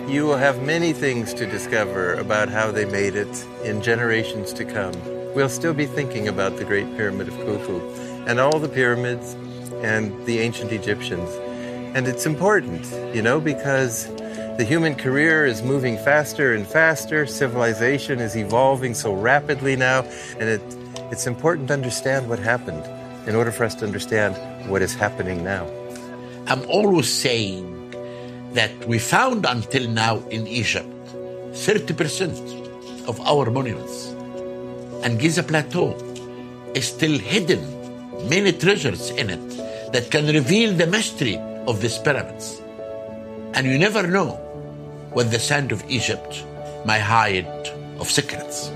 You will have many things to discover about how they made it in generations to come. We'll still be thinking about the Great Pyramid of Khufu and all the pyramids and the ancient Egyptians. And it's important, because the human career is moving faster and faster. Civilization is evolving so rapidly now. And it's important to understand what happened in order for us to understand what is happening now. I'm always saying that we found until now in Egypt 30% of our monuments. And Giza Plateau is still hidden, many treasures in it that can reveal the mystery of these pyramids. And you never know what the sand of Egypt may hide of secrets.